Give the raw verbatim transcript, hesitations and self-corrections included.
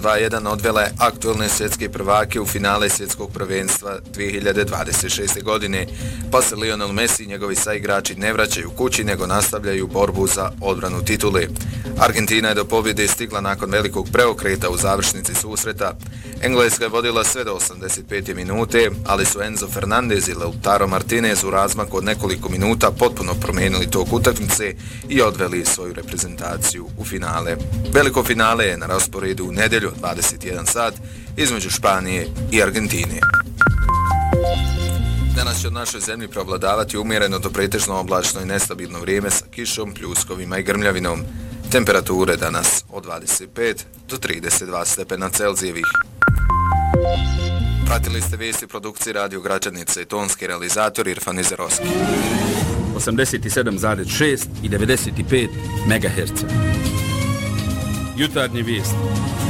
dva jedan odvela je aktualne svjetske prvake u finale svjetskog prvenstva dvije hiljade dvadeset šeste. godine. Pa se Lionel Messi i njegovi saigrači ne vraćaju kući, nego nastavljaju borbu za odbranu titule. Argentina je do pobjede stigla nakon velikog preokreta u završnici susreta. Engleska je vodila sve do osamdeset pete minute, ali su Enzo Fernandez i Lautaro Martinez u razmaku od nekoliko minuta potpuno promijenili tok utakmice i odveli svoju reprezentaciju u finale. Veliko finale je na rasporedu u nedjelju dvadeset jedan sat između Španije i Argentine. Danas će od našoj zemlji preovladavati umjereno do pretežno oblačno i nestabilno vrijeme sa kišom, pljuskovima i grmljavinom. Temperature danas od dvadeset pet do trideset dva stepena Celzijevih. Pratili ste vijesti produkcije Radio Gračanice i tonski realizator Irfan Izerovski. osamdeset sedam zarez šest i devedeset pet megaherca. Jutarnje vijesti.